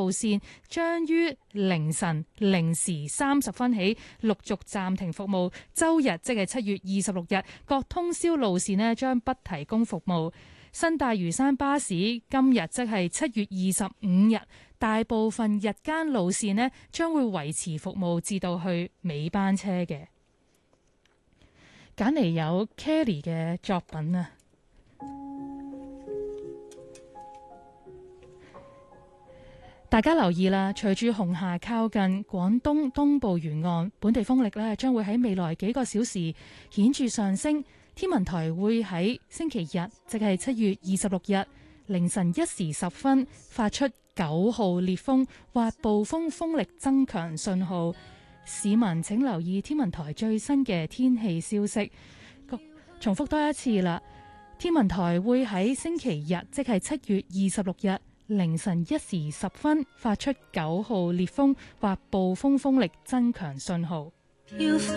路線將於凌晨0時30分起陸續暫停服務，周日即係7月26日，各通宵路線呢將不提供服務。新大嶼山巴士今日即係7月25日，大部分日間路線呢將會維持服務至到去尾班車嘅。揀嚟有 Kelly 嘅作品啊！大家留意啦，隨住紅霞靠近廣東東部沿岸，本地風力咧將會喺未來幾個小時顯著上升。天文台會喺星期日，即係7月26日凌晨1時10分發出9號烈風或暴風風力增強信號。市民請留意天文台最新嘅天氣消息。重複多一次啦，天文台會喺星期日，即係7月26日凌晨1時10分發出9號烈風或暴風風力增強信號。